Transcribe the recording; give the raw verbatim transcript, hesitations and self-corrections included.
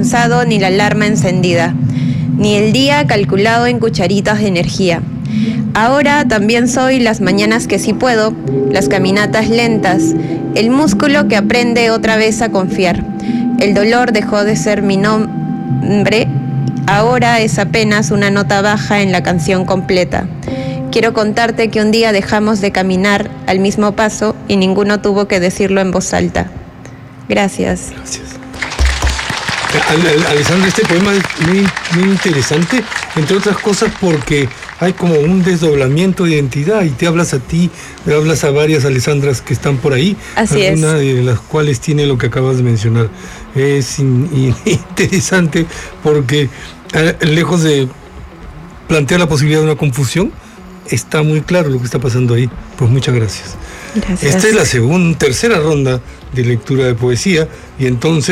descansado ni la alarma encendida, ni el día calculado en cucharitas de energía. Ahora también soy las mañanas que sí puedo, las caminatas lentas, el músculo que aprende otra vez a confiar. El dolor dejó de ser mi nombre, ahora es apenas una nota baja en la canción completa. Quiero contarte que un día dejamos de caminar al mismo paso y ninguno tuvo que decirlo en voz alta. Gracias. Gracias. Alessandra, este poema es muy, muy interesante, entre otras cosas porque hay como un desdoblamiento de identidad y te hablas a ti, te hablas a varias Alessandras que están por ahí, Así alguna es. de las cuales tiene lo que acabas de mencionar. Es in, in, interesante porque eh, lejos de plantear la posibilidad de una confusión, está muy claro lo que está pasando ahí. Pues muchas gracias. Gracias. Esta es la segunda, tercera ronda de lectura de poesía y entonces